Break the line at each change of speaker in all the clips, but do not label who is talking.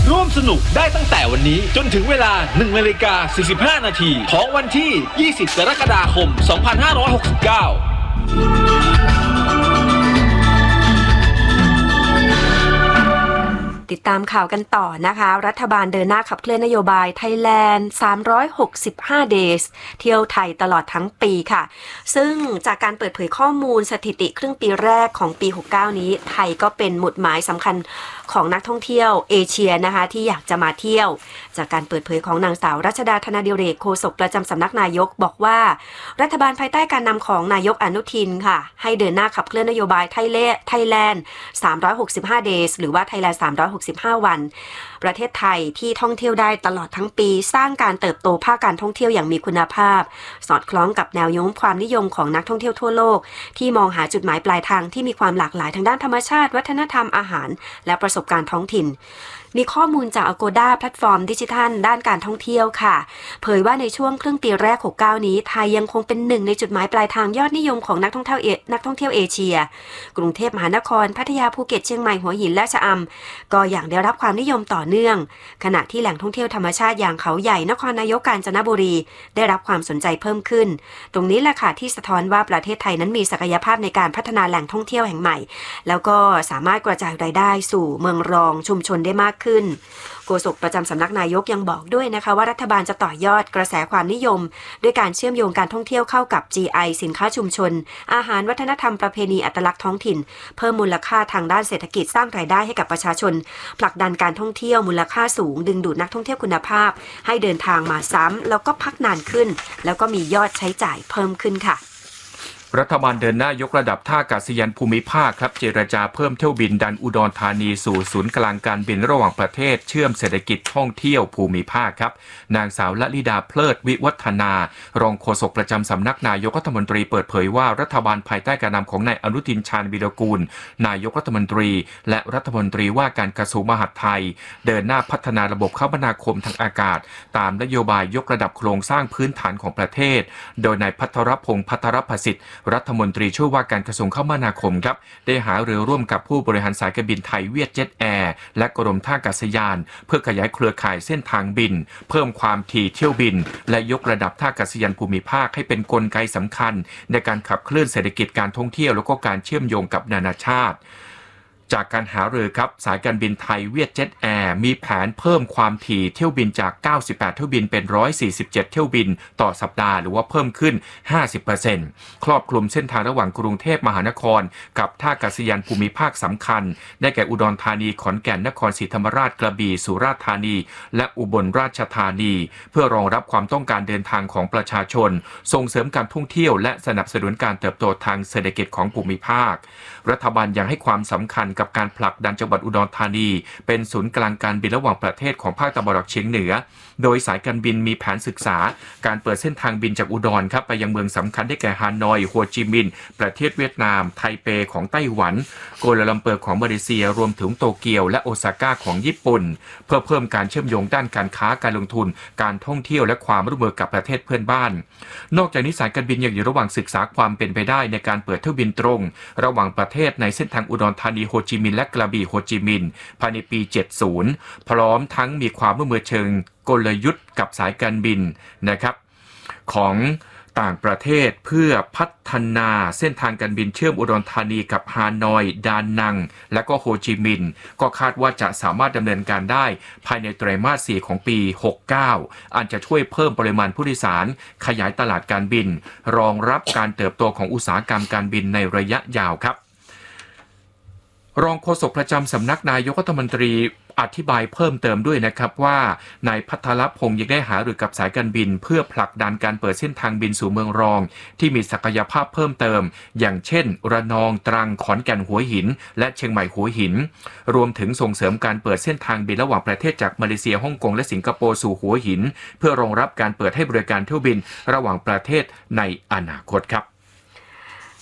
ร่วมสนุกได้ตั้งแต่วันนี้จนถึงเวลา 1:45 นาทีของวันที่ 20 กรกฎาคม 2569
ติดตามข่าวกันต่อนะคะรัฐบาลเดินหน้าขับเคลื่อนนโยบายไทยแลนด์365 days เที่ยวไทยตลอดทั้งปีค่ะซึ่งจากการเปิดเผยข้อมูลสถิติครึ่งปีแรกของปี 69 นี้ไทยก็เป็นหมุดหมายสำคัญของนักท่องเที่ยวเอเชียนะคะที่อยากจะมาเที่ยวจากการเปิดเผยของนางสาวรัชดาธนาดิเรกโฆษกประจำสำนักนายกบอกว่ารัฐบาลภายใต้การนำของนายกอนุทินค่ะให้เดินหน้าขับเคลื่อนนโยบายไทยแลนด์365 days หรือว่าไทยแลนด์365 วันประเทศไทยที่ท่องเที่ยวได้ตลอดทั้งปีสร้างการเติบโตภาคการท่องเที่ยวอย่างมีคุณภาพสอดคล้องกับแนวโน้มความนิยมของนักท่องเที่ยวทั่วโลกที่มองหาจุดหมายปลายทางที่มีความหลากหลายทางด้านธรรมชาติวัฒนธรรมอาหารและประสบการณ์ท้องถิ่นมีข้อมูลจาก Agoda แพลตฟอร์มดิจิทัลด้านการท่องเที่ยวค่ะเผยว่าในช่วงครึ่งปีแรก69นี้ไทยยังคงเป็นหนึ่งในจุดหมายปลายทางยอดนิยมของนักท่องเที่ยวเอเชียกรุงเทพมหานครพัทยาภูเก็ตเชียงใหม่หัวหินและชะอำก็อย่างได้รับความนิยมต่อเนื่องขณะที่แหล่งท่องเที่ยวธรรมชาติอย่างเขาใหญ่นครนายกกาญจนบุรีได้รับความสนใจเพิ่มขึ้นตรงนี้แหละค่ะที่สะท้อนว่าประเทศไทยนั้นมีศักยภาพในการพัฒนาแหล่งท่องเที่ยวแห่งใหม่แล้วก็สามารถกระจายรายได้สู่เมืองรองชุมชนได้มากขึ้นโฆษกประจำสำนักนายกยังบอกด้วยนะคะว่ารัฐบาลจะต่อยอดกระแสความนิยมด้วยการเชื่อมโยงการท่องเที่ยวเข้ากับ GI สินค้าชุมชนอาหารวัฒนธรรมประเพณีอัตลักษณ์ท้องถิ่นเพิ่มมูลค่าทางด้านเศรษฐกิจสร้างรายได้ให้กับประชาชนผลักดันการท่องเที่ยวมูลค่าสูงดึงดูดนักท่องเที่ยวคุณภาพให้เดินทางมาซ้ำแล้วก็พักนานขึ้นแล้วก็มียอดใช้จ่ายเพิ่มขึ้นค่ะ
รัฐบาลเดินหน้ายกระดับท่าอากาศยานภูมิภาคครับเจรจาเพิ่มเที่ยวบินดันอุดรธานีสู่ศูนย์กลางการบินระหว่างประเทศเชื่อมเศรษฐกิจท่องเที่ยวภูมิภาคครับนางสาวละลิดาเพลิดวิวัฒนารองโฆษกประจำสำนักนายกรัฐมนตรีเปิดเผยว่ารัฐบาลภายใต้การนำของนายอนุทินชาญวีรกูลนายกรัฐมนตรีและรัฐมนตรีว่าการกระทรวงมหาดไทยเดินหน้าพัฒนาระบบคมนาคมทางอากาศตามนโยบายยกระดับโครงสร้างพื้นฐานของประเทศโดยนายภัทรพงษ์ภัทรประสิทธิ์รัฐมนตรีช่วยว่าการกระทรวงคมนาคมครับได้หารือร่วมกับผู้บริหารสายการบินไทยเวียดเจ็ตแอร์และกรมท่าอากาศยานเพื่อขยายเครือข่ายเส้นทางบินเพิ่มความถี่เที่ยวบินและยกระดับท่าอากาศยานภูมิภาคให้เป็นกลไกสำคัญในการขับเคลื่อนเศรษฐกิจการท่องเที่ยวและก็การเชื่อมโยงกับนานาชาติจากการหารือครับสายการบินไทยเวียดเจ็ตแอร์มีแผนเพิ่มความถี่เที่ยวบินจาก98เที่ยวบินเป็น147เที่ยวบินต่อสัปดาห์หรือว่าเพิ่มขึ้น 50% ครอบคลุมเส้นทางระหว่างกรุงเทพมหานครกับท่าอากาศยานภูมิภาคสำคัญได้แก่อุดรธานีขอนแก่นนครศรีธรรมราชกระบี่สุราษฎร์ธานีและอุบลราชธานีเพื่อรองรับความต้องการเดินทางของประชาชนส่งเสริมการท่องเที่ยวและสนับสนุนการเติบโตทางเศรษฐกิจของภูมิภาครัฐบาลยังให้ความสำคัญกับการผลักดันจังหวัดอุดรธานีเป็นศูนย์กลางการบินระหว่างประเทศของภาคตะวันออกเฉียงเหนือโดยสายการบินมีแผนศึกษาการเปิดเส้นทางบินจากอุดรครับไปยังเมืองสำคัญได้แก่ฮานอยฮัวจิมินห์ประเทศเวียดนามไทเปของไต้หวันกัวลาลัมเปอร์ของมาเลเซียรวมถึงโตเกียวและโอซาก้าของญี่ปุ่นเพื่อเพิ่มการเชื่อมโยงด้านการค้าการลงทุนการท่องเที่ยวและความร่วมมือกับประเทศเพื่อนบ้านนอกจากนี้สายการบินยังอยู่ระหว่างศึกษาความเป็นไปได้ในการเปิดเที่ยวบินตรงระหว่างประเทศในเส้นทางอุดรธานีโฮจิมินห์และกระบี่โฮจิมินห์ภายในปี 70 พร้อมทั้งมีความร่วมมือเชิงกลยุทธ์กับสายการบินนะครับของต่างประเทศเพื่อพัฒนาเส้นทางการบินเชื่อมอุดรธานีกับฮานอยดานังและก็โฮจิมินห์ก็คาดว่าจะสามารถดำเนินการได้ภายในไตรมาส 4 ของปี 69 อันจะช่วยเพิ่มปริมาณผู้โดยสารขยายตลาดการบินรองรับการเติบโตของอุตสาหกรรมการบินในระยะยาวครับรองโฆษกประจำสำนักนายกรัฐมนตรีอธิบายเพิ่มเติมด้วยนะครับว่านายภัทรพงษ์ยังได้หารือกับสายการบินเพื่อผลักดันการเปิดเส้นทางบินสู่เมืองรองที่มีศักยภาพเพิ่มเติมอย่างเช่นระนองตรังขอนแก่นหัวหินและเชียงใหม่หัวหินรวมถึงส่งเสริมการเปิดเส้นทางบินระหว่างประเทศจากมาเลเซียฮ่องกงและสิงคโปร์สู่หัวหินเพื่อรองรับการเปิดให้บริการเที่ยวบินระหว่างประเทศในอนาคตครับ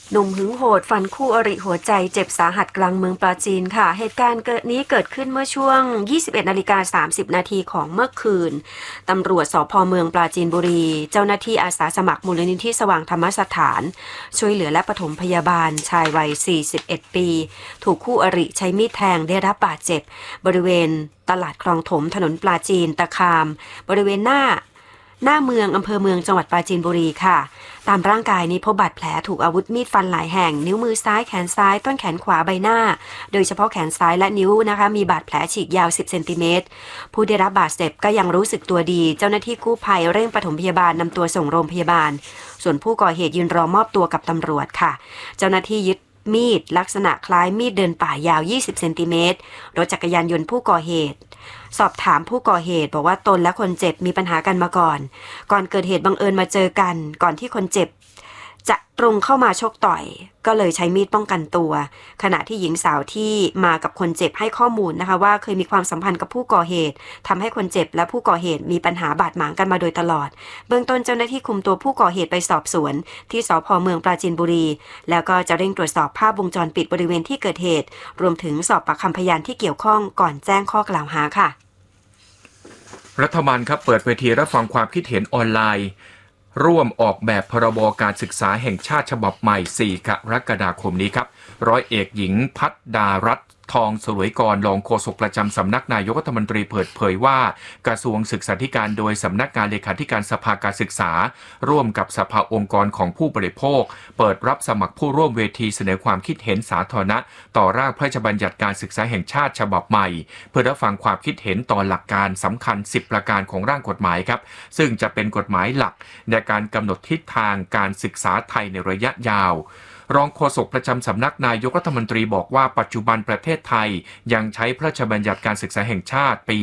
หนุ่มหึงโหดฟันคู่อริหัวใจเจ็บสาหัสกลางเมืองปราจีนค่ะเหตุการณ์นี้เกิดขึ้นเมื่อช่วง 21:30 นาทีของเมื่อคืนตำรวจสภ.เมืองปราจีนบุรีเจ้าหน้าที่อาสาสมัครมูลนิธิสว่างธรรมสถานช่วยเหลือและปฐมพยาบาลชายวัย 41 ปีถูกคู่อริใช้มีดแทงได้รับบาดเจ็บบริเวณตลาดคลองถมถนนปราจีนตะคามบริเวณหน้าเมืองอำเภอเมืองจังหวัดปราจีนบุรีค่ะตามร่างกายนี้พบบาดแผลถูกอาวุธมีดฟันหลายแห่งนิ้วมือซ้ายแขนซ้ายต้นแขนขวาใบหน้าโดยเฉพาะแขนซ้ายและนิ้วนะคะมีบาดแผลฉีกยาว10 เซนติเมตรผู้ได้รับบาดเจ็บก็ยังรู้สึกตัวดีเจ้าหน้าที่กู้ภัยเร่งปฐมพยาบาลนำตัวส่งโรงพยาบาลส่วนผู้ก่อเหตุยืนรอมอบตัวกับตำรวจค่ะเจ้าหน้าที่ยึดมีดลักษณะคล้ายมีดเดินป่ายาว20 เซนติเมตรรถจักรยานยนต์ผู้ก่อเหตุสอบถามผู้ก่อเหตุบอกว่าตนและคนเจ็บมีปัญหากันมาก่อนเกิดเหตุบังเอิญมาเจอกันก่อนที่คนเจ็บจะตรงเข้ามาชกต่อยก็เลยใช้มีดป้องกันตัวขณะที่หญิงสาวที่มากับคนเจ็บให้ข้อมูลนะคะว่าเคยมีความสัมพันธ์กับผู้ก่อเหตุทำให้คนเจ็บและผู้ก่อเหตุมีปัญหาบาดหมางกันมาโดยตลอดเบื้องต้นเจ้าหน้าที่คุมตัวผู้ก่อเหตุไปสอบสวนที่สภ.เมืองปราจีนบุรีแล้วก็จะเร่งตรวจสอบภาพวงจรปิดบริเวณที่เกิดเหตุรวมถึงสอบปากคำพยานที่เกี่ยวข้องก่อนแจ้งข้อกล่าวหาค่ะ
รัฐบาลครับเปิดเวทีรับฟังความคิดเห็นออนไลน์ร่วมออกแบบพรบการศึกษาแห่งชาติฉบับใหม่4 กรกฎาคมนี้ครับร้อยเอกหญิงพัฒดารัตน์ทองสวยกรรองโฆษกประจำสำนักนายกรัฐมนตรีเปิดเผยว่ากระทรวงศึกษาธิการโดยสำนักงานเลขาธิการสภาการศึกษาร่วมกับสภาองค์กรของผู้บริโภคเปิดรับสมัครผู้ร่วมเวทีเสนอความคิดเห็นสาธารณะต่อร่างพระราชบัญญัติการศึกษาแห่งชาติฉบับใหม่เพื่อรับฟังความคิดเห็นต่อหลักการสำคัญ10ประการของร่างกฎหมายครับซึ่งจะเป็นกฎหมายหลักในการกำหนดทิศทางการศึกษาไทยในระยะยาวรองโฆษกประจำสำนักนายกรัฐมนตรีบอกว่าปัจจุบันประเทศไทยยังใช้พระราชบัญญัติการศึกษาแห่งชาติปี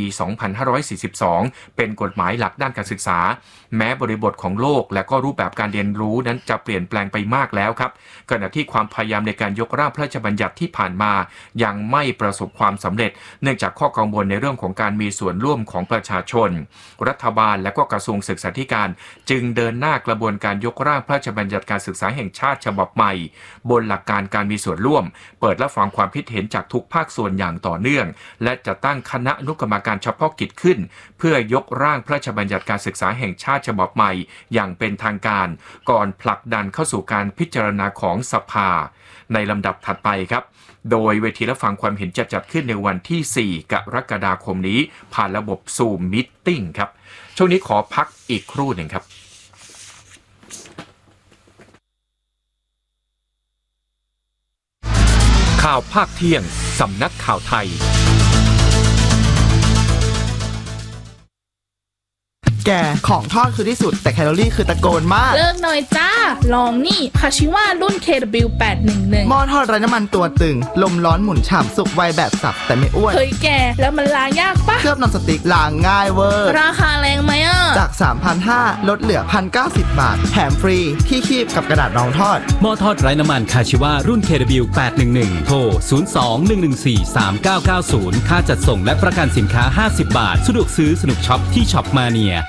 2542 เป็นกฎหมายหลักด้านการศึกษาแม้บริบทของโลกและก็รูปแบบการเรียนรู้นั้นจะเปลี่ยนแปลงไปมากแล้วครับขณะที่ความพยายามในการยกร่างพระราชบัญญัติที่ผ่านมายังไม่ประสบความสำเร็จเนื่องจากข้อกังวลในเรื่องของการมีส่วนร่วมของประชาชนรัฐบาลและก็กระทรวงศึกษาธิการจึงเดินหน้ากระบวนการยกร่างพระราชบัญญัติการศึกษาแห่งชาติฉบับใหม่บนหลักการการมีส่วนร่วมเปิดรับฟังความคิดเห็นจากทุกภาคส่วนอย่างต่อเนื่องและจะตั้งคณะอนุกรรมการเฉพาะกิจขึ้นเพื่อยกร่างพระราชบัญญัติการศึกษาแห่งชาติฉบับใหม่อย่างเป็นทางการก่อนผลักดันเข้าสู่การพิจารณาของสภาในลำดับถัดไปครับโดยเวทีรับฟังความเห็นจะจัดขึ้นในวันที่ 4 กรกฎาคมนี้ผ่านระบบ Zoom Meeting ครับช่วงนี้ขอพักอีกครู่หนึ่งครับข่าวภาคเที่ยงสำนักข่าวไทย
แกของทอดคือที่สุดแต่แคลอรี่คือตะโกนมาก
เลิกหน่อยจ้าลองนี่คาชิว่ารุ่น KW811
หม้อทอดไร้น้ำมันตัวตึงลมร้อนหมุนฉ่ำสุกไวแบบสับแต่ไม่อ้วน
เฮ้ยแกแล้วมันล้างยากปะ
เคลือบนอนสติ๊กล้างง่ายเวอร์
ราคาแรงไหมอ่ะ
จาก 3,500 ลดเหลือ 1,090 บาทแถมฟรีที่คีบกับกระดาษรองทอด
หม้อทอดไร้น้ำมันคาชิว่ารุ่น KW811 โทร 02-114-3990 ค่าจัดส่งและประกันสินค้า50 บาทสะดวกซื้อสนุกช็อปที่ช็อปมาเนีย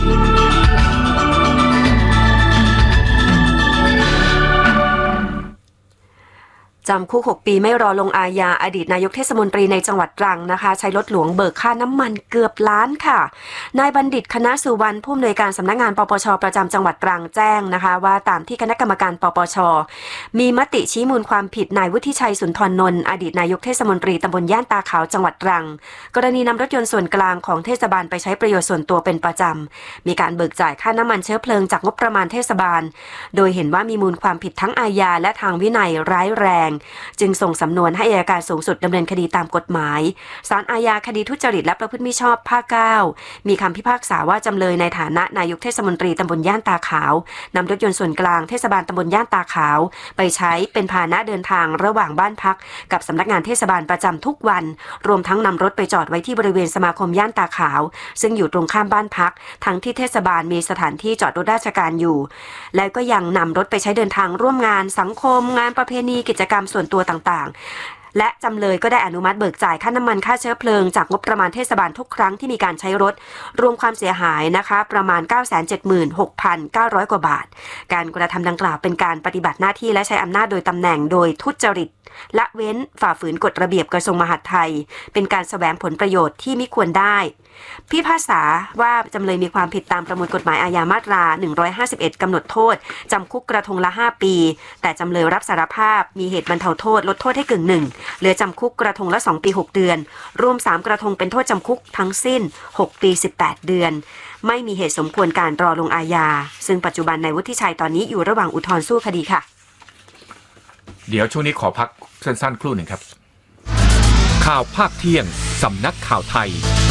จำคุก6 ปีไม่รอลงอาญาอดีตนายกเทศมนตรีในจังหวัดตรังนะคะใช้รถหลวงเบิกค่าน้ำมันเกือบล้านค่ะนายบัณฑิตคณะสุวรรณผู้อำนวยการสำนักงานปปชประจำจังหวัดตรังแจ้งนะคะว่าตามที่คณะกรรมการปปชมีมติชี้มูลความผิดนายวุฒิชัยสุนทรนนท์อดีตนายกเทศมนตรีตำบลย่านตาขาวจังหวัดตรังกรณีนำรถยนต์ส่วนกลางของเทศบาลไปใช้ประโยชน์ส่วนตัวเป็นประจำมีการเบิกจ่ายค่าน้ำมันเชื้อเพลิงจากงบประมาณเทศบาลโดยเห็นว่ามีมูลความผิดทั้งอาญาและทางวินัยร้ายแรงจึงส่งสำนวนให้อัยการสูงสุดดำเนินคดีตามกฎหมายศาลอาญาคดีทุจริตและประพฤติมิชอบภาค 9มีคำพิพากษาว่าจำเลยในฐานะนายกเทศมนตรีตำบลย่านตาขาวนำรถยนต์ส่วนกลางเทศบาลตำบลย่านตาขาวไปใช้เป็นพาหนะเดินทางระหว่างบ้านพักกับสำนักงานเทศบาลประจำทุกวันรวมทั้งนำรถไปจอดไว้ที่บริเวณสมาคมย่านตาขาวซึ่งอยู่ตรงข้ามบ้านพักทั้งที่เทศบาลมีสถานที่จอดรถราชการอยู่แล้วก็ยังนำรถไปใช้เดินทางร่วมงานสังคมงานประเพณีกิจกรรมส่วนตัวต่างๆและจำเลยก็ได้อนุมัติเบิกจ่ายค่าน้ำมันค่าเชื้อเพลิงจากงบประมาณเทศบาลทุกครั้งที่มีการใช้รถรวมความเสียหายนะคะประมาณ 976,900 กว่าบาทการกระทำดังกล่าวเป็นการปฏิบัติหน้าที่และใช้อำนาจโดยตำแหน่งโดยทุจริตละเว้นฝ่าฝืนกฎระเบียบกระทรวงมหาดไทยเป็นการแสวงผลประโยชน์ที่มิควรได้พิพากษาว่าจำเลยมีความผิดตามประมวลกฎหมายอาญามาตรา151กำหนดโทษจำคุกกระทงละ5ปีแต่จำเลยรับสารภาพมีเหตุบรรเทาโทษลดโทษให้กึ่งหนึ่งเหลือจำคุกกระทงละ2ปี6เดือนรวม3กระทงเป็นโทษจำคุกทั้งสิ้น6ปี18เดือนไม่มีเหตุสมควรการรอลงอาญาซึ่งปัจจุบันนายวุฒิชัยตอนนี้อยู่ระหว่างอุทธรณ์สู้คดีค่ะ
เดี๋ยวช่วงนี้ขอพักสั้นๆครู่หนึ่งครับ
ข่าวภาคเที่ยงสำนักข่าวไทย